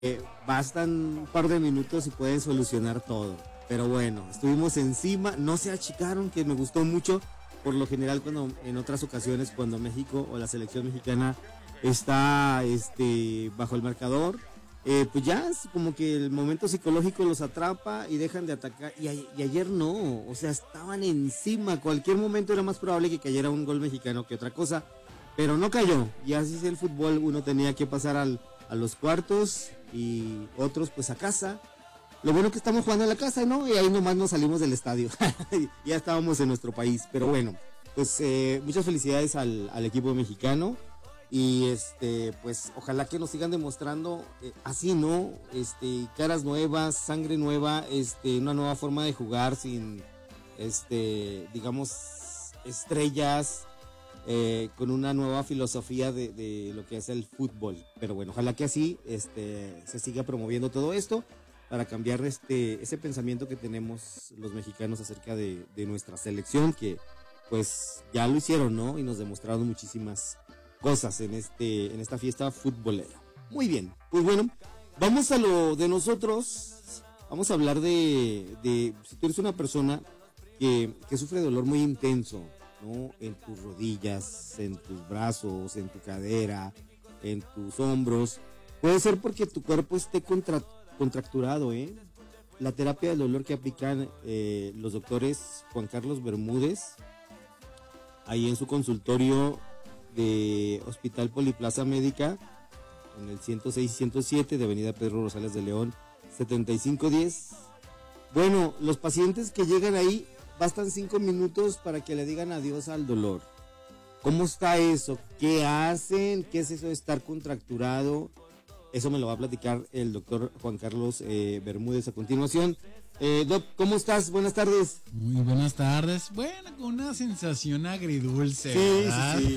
Bastan un par de minutos y pueden solucionar todo. Pero bueno, estuvimos encima, no se achicaron, que me gustó mucho. Por lo general, cuando en otras ocasiones, cuando México o la selección mexicana está bajo el marcador, pues ya es como que el momento psicológico los atrapa y dejan de atacar. Y ayer no, o sea, estaban encima. Cualquier momento era más probable que cayera un gol mexicano que otra cosa, pero no cayó. Y así es el fútbol, uno tenía que pasar a los cuartos y otros pues a casa. Lo bueno que estamos jugando en la casa, ¿no? Y ahí nomás nos salimos del estadio. Ya estábamos en nuestro país. Pero bueno, pues muchas felicidades al equipo mexicano. Y pues ojalá que nos sigan demostrando así, ¿no? Caras nuevas, sangre nueva, una nueva forma de jugar sin, digamos, estrellas, con una nueva filosofía de lo que es el fútbol. Pero bueno, ojalá que así se siga promoviendo todo esto para cambiar ese pensamiento que tenemos los mexicanos acerca de nuestra selección, que pues ya lo hicieron, ¿no? Y nos demostraron muchísimas cosas en esta fiesta futbolera. Muy bien, pues bueno, vamos a lo de nosotros. Vamos a hablar de si tú eres una persona que sufre dolor muy intenso, ¿no? En tus rodillas, en tus brazos, en tu cadera, en tus hombros. Puede ser porque tu cuerpo esté contracturado, ¿eh? La terapia del dolor que aplican los doctores Juan Carlos Bermúdez, ahí en su consultorio de Hospital Poliplaza Médica, en el 106 y 107 de Avenida Pedro Rosales de León, 7510. Bueno, los pacientes que llegan ahí, bastan 5 minutos para que le digan adiós al dolor. ¿Cómo está eso? ¿Qué hacen? ¿Qué es eso de estar contracturado? Eso me lo va a platicar el doctor Juan Carlos Bermúdez a continuación. Doc, ¿cómo estás? Buenas tardes. Muy buenas tardes. Bueno, con una sensación agridulce, sí, ¿verdad? Sí.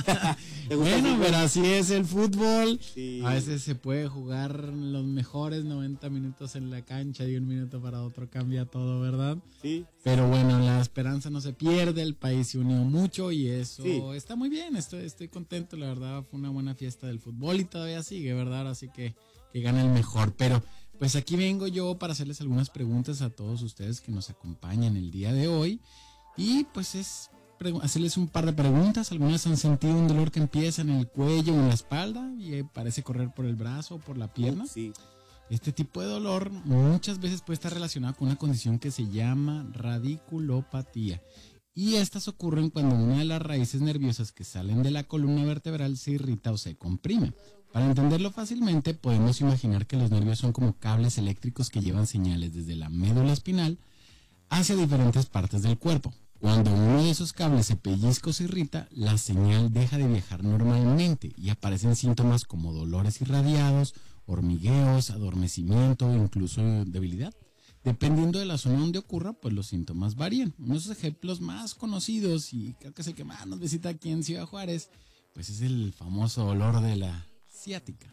Bueno, pero así es el fútbol. Sí. A veces se puede jugar los mejores 90 minutos en la cancha y un minuto para otro cambia todo, ¿verdad? Sí. Pero bueno, la esperanza no se pierde, el país se unió mucho y eso sí. Está muy bien, estoy contento, la verdad, fue una buena fiesta del fútbol y todavía sigue, ¿verdad? Así que gane el mejor, pero pues aquí vengo yo para hacerles algunas preguntas a todos ustedes que nos acompañan el día de hoy y pues es hacerles un par de preguntas. Algunas han sentido un dolor que empieza en el cuello o en la espalda y parece correr por el brazo o por la pierna. Sí. Este tipo de dolor muchas veces puede estar relacionado con una condición que se llama radiculopatía. Y estas ocurren cuando una de las raíces nerviosas que salen de la columna vertebral se irrita o se comprime. Para entenderlo fácilmente, podemos imaginar que los nervios son como cables eléctricos que llevan señales desde la médula espinal hacia diferentes partes del cuerpo. Cuando uno de esos cables se pellizca o se irrita, la señal deja de viajar normalmente y aparecen síntomas como dolores irradiados, hormigueos, adormecimiento o incluso debilidad. Dependiendo de la zona donde ocurra, pues los síntomas varían. Unos ejemplos más conocidos, y creo que es el que más nos visita aquí en Ciudad Juárez, pues es el famoso dolor de la ciática,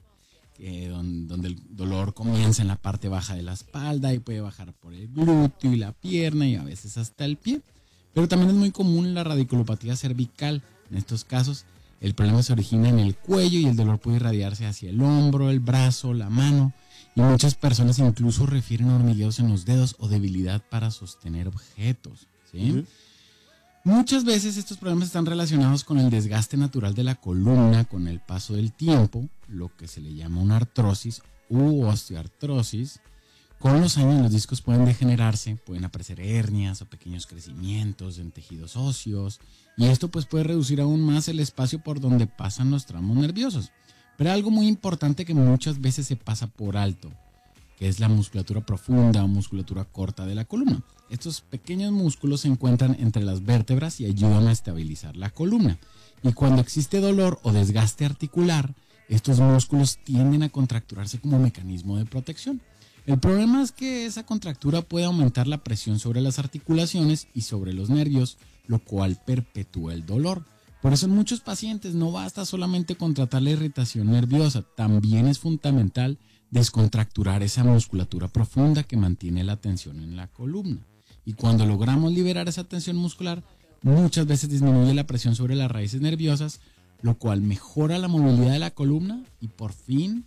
donde el dolor comienza en la parte baja de la espalda y puede bajar por el glúteo y la pierna y a veces hasta el pie. Pero también es muy común la radiculopatía cervical. En estos casos, el problema se origina en el cuello y el dolor puede irradiarse hacia el hombro, el brazo, la mano. Y muchas personas incluso refieren hormigueos en los dedos o debilidad para sostener objetos, ¿sí? Uh-huh. Muchas veces estos problemas están relacionados con el desgaste natural de la columna con el paso del tiempo, lo que se le llama una artrosis u osteoartrosis. Con los años los discos pueden degenerarse, pueden aparecer hernias o pequeños crecimientos en tejidos óseos, y esto pues puede reducir aún más el espacio por donde pasan los tramos nerviosos. Pero algo muy importante que muchas veces se pasa por alto, que es la musculatura profunda o musculatura corta de la columna. Estos pequeños músculos se encuentran entre las vértebras y ayudan a estabilizar la columna. Y cuando existe dolor o desgaste articular, estos músculos tienden a contracturarse como mecanismo de protección. El problema es que esa contractura puede aumentar la presión sobre las articulaciones y sobre los nervios, lo cual perpetúa el dolor. Por eso en muchos pacientes no basta solamente con tratar la irritación nerviosa, también es fundamental descontracturar esa musculatura profunda que mantiene la tensión en la columna. Y cuando logramos liberar esa tensión muscular, muchas veces disminuye la presión sobre las raíces nerviosas, lo cual mejora la movilidad de la columna y por fin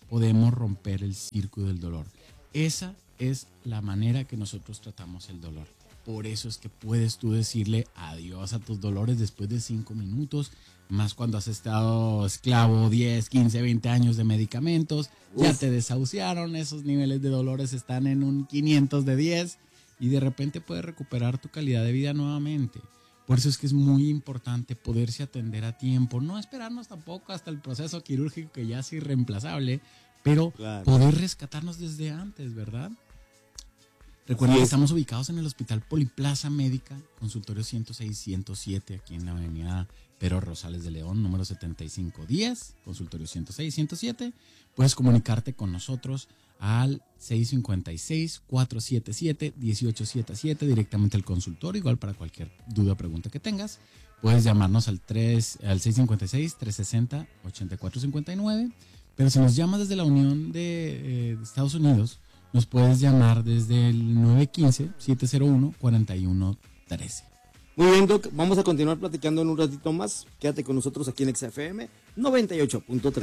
podemos romper el círculo del dolor. Esa es la manera que nosotros tratamos el dolor. Por eso es que puedes tú decirle adiós a tus dolores después de 5 minutos, más cuando has estado esclavo 10, 15, 20 años de medicamentos, ya te desahuciaron, esos niveles de dolores están en un 500 de 10 y de repente puedes recuperar tu calidad de vida nuevamente. Por eso es que es muy importante poderse atender a tiempo, no esperarnos tampoco hasta el proceso quirúrgico que ya es irreemplazable, pero poder rescatarnos desde antes, ¿verdad? Recuerden que estamos ubicados en el Hospital Poliplaza Médica, consultorio 106-107, aquí en la avenida Pedro Rosales de León, número 7510, consultorio 106-107. Puedes comunicarte con nosotros al 656-477-1877, directamente al consultorio, igual para cualquier duda o pregunta que tengas. Puedes llamarnos al 656-360-8459, pero si nos llamas desde la Unión de Estados Unidos, nos puedes llamar desde el 915-701-4113. Muy bien, Doc, vamos a continuar platicando en un ratito más. Quédate con nosotros aquí en XFM 98.3.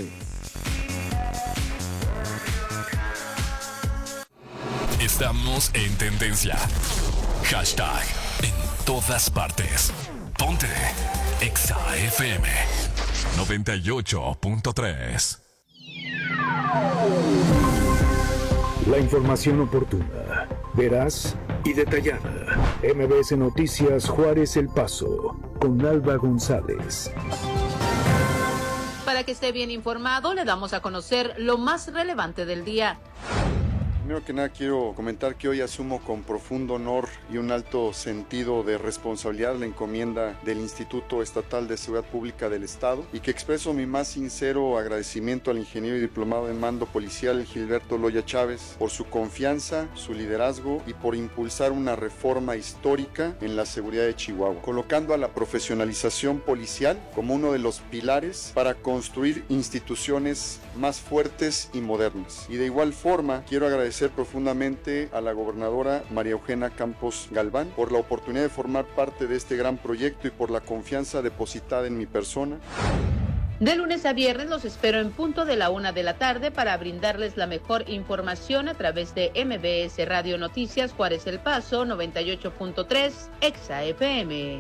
Estamos en tendencia. Hashtag en todas partes. Ponte XFM 98.3. La información oportuna, veraz y detallada. MBS Noticias Juárez El Paso, con Alba González. Para que esté bien informado, le damos a conocer lo más relevante del día. Primero que nada quiero comentar que hoy asumo con profundo honor y un alto sentido de responsabilidad la encomienda del Instituto Estatal de Seguridad Pública del Estado y que expreso mi más sincero agradecimiento al ingeniero y diplomado en mando policial Gilberto Loya Chávez por su confianza, su liderazgo y por impulsar una reforma histórica en la seguridad de Chihuahua, colocando a la profesionalización policial como uno de los pilares para construir instituciones más fuertes y modernas. Y de igual forma quiero agradecer profundamente a la gobernadora María Eugenia Campos Galván por la oportunidad de formar parte de este gran proyecto y por la confianza depositada en mi persona. De lunes a viernes los espero en punto de la 1 de la tarde para brindarles la mejor información a través de MBS Radio Noticias Juárez El Paso 98.3 XFM.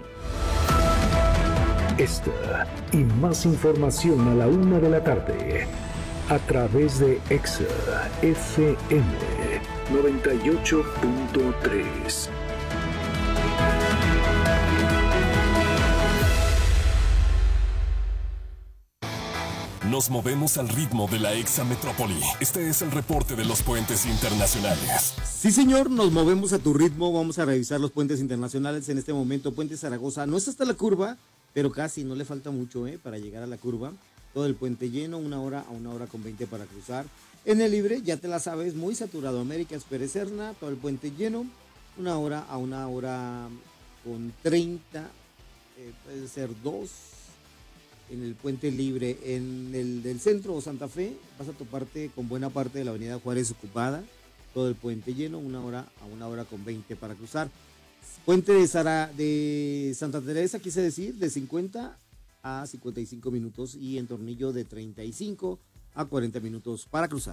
Esta y más información a la 1 de la tarde a través de XFM 98.3. Nos movemos al ritmo de la exametrópoli. Este es el reporte de los puentes internacionales. Sí, señor, nos movemos a tu ritmo. Vamos a revisar los puentes internacionales en este momento. Puente Zaragoza no es hasta la curva, pero casi, no le falta mucho para llegar a la curva. Todo el puente lleno, 1 hora a 1 hora con 20 para cruzar. En el libre, ya te la sabes, muy saturado. Américas Pérez Serna, todo el puente lleno, 1 hora a 1 hora con 30, puede ser 2. En el puente libre, en el del centro o Santa Fe, vas a toparte con buena parte de la avenida Juárez ocupada. Todo el puente lleno, 1 hora a 1 hora con 20 para cruzar. Puente de Santa Teresa, quise decir, de 50 a 55 minutos y en Tornillo de 35 a 40 minutos para cruzar.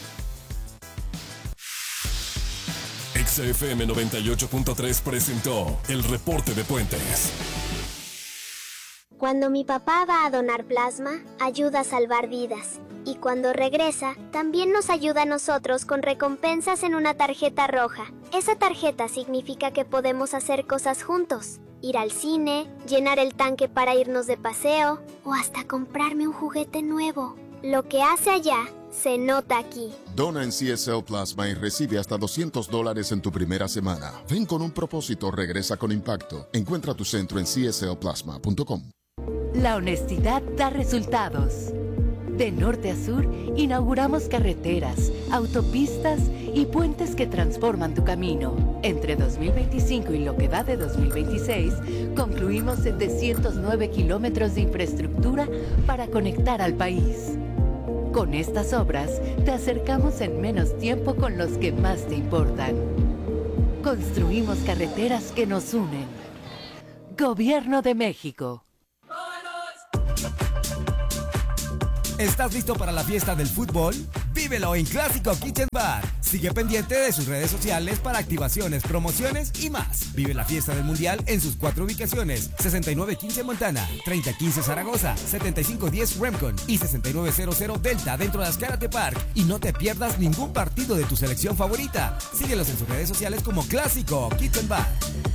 XFM 98.3 presentó el reporte de puentes. Cuando mi papá va a donar plasma, ayuda a salvar vidas. Y cuando regresa, también nos ayuda a nosotros con recompensas en una tarjeta roja. Esa tarjeta significa que podemos hacer cosas juntos. Ir al cine, llenar el tanque para irnos de paseo o hasta comprarme un juguete nuevo. Lo que hace allá se nota aquí. Dona en CSL Plasma y recibe hasta $200 en tu primera semana. Ven con un propósito, regresa con impacto. Encuentra tu centro en cslplasma.com. La honestidad da resultados. De norte a sur, inauguramos carreteras, autopistas y puentes que transforman tu camino. Entre 2025 y lo que va de 2026, concluimos 709 kilómetros de infraestructura para conectar al país. Con estas obras, te acercamos en menos tiempo con los que más te importan. Construimos carreteras que nos unen. Gobierno de México. ¿Estás listo para la fiesta del fútbol? Vívelo en Clásico Kitchen Bar. Sigue pendiente de sus redes sociales para activaciones, promociones y más. Vive la fiesta del Mundial en sus 4 ubicaciones: 6915 Montana, 3015 Zaragoza, 7510 Remcon y 6900 Delta dentro de Azcárate Park. Y no te pierdas ningún partido de tu selección favorita. Síguelos en sus redes sociales como Clásico Kitchen Bar.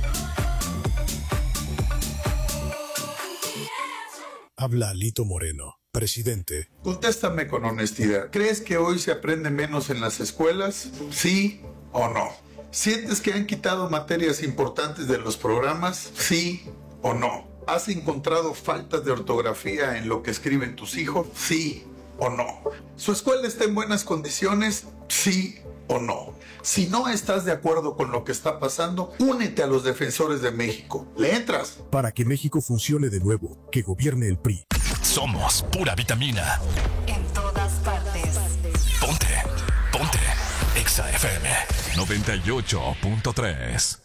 Habla Alito Moreno, presidente. Contéstame con honestidad. ¿Crees que hoy se aprende menos en las escuelas? ¿Sí o no? ¿Sientes que han quitado materias importantes de los programas? ¿Sí o no? ¿Has encontrado faltas de ortografía en lo que escriben tus hijos? ¿Sí o no? ¿Su escuela está en buenas condiciones? ¿Sí o no? Si no estás de acuerdo con lo que está pasando, únete a los defensores de México. ¿Le entras? Para que México funcione de nuevo, que gobierne el PRI. Somos pura vitamina. En todas partes. Ponte Exa FM 98.3.